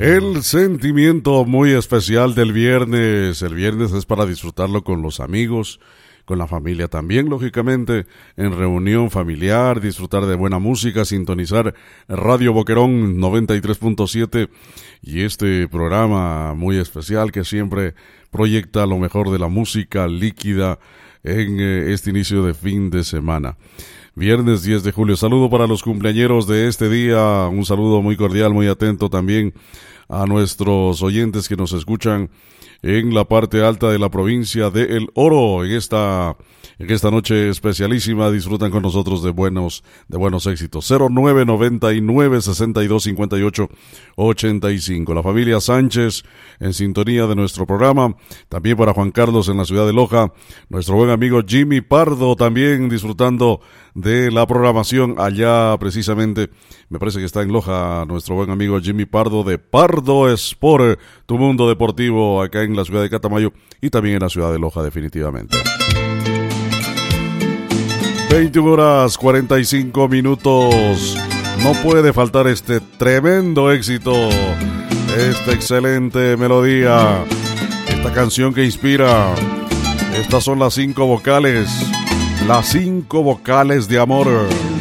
El sentimiento muy especial del viernes. El viernes es para disfrutarlo con los amigos, con la familia también, lógicamente, en reunión familiar, disfrutar de buena música, sintonizar Radio Boquerón 93.7 y este programa muy especial que siempre proyecta lo mejor de la música líquida en este inicio de fin de semana. Viernes 10 de julio. Saludo para los cumpleañeros de este día. Un saludo muy cordial, muy atento también a nuestros oyentes que nos escuchan en la parte alta de la provincia de El Oro. En esta noche especialísima disfrutan con nosotros de buenos éxitos. 0999-6258-85. La familia Sánchez en sintonía de nuestro programa. También para Juan Carlos en la ciudad de Loja. Nuestro buen amigo Jimmy Pardo también disfrutando de la programación allá precisamente. Me parece que está en Loja nuestro buen amigo Jimmy Pardo de Pardo Sport, tu mundo deportivo acá en la ciudad de Catamayo y también en la ciudad de Loja definitivamente. 21 horas 45 minutos. No puede faltar este tremendo éxito, esta excelente melodía, esta canción que inspira. Estas son las 5 vocales de amor.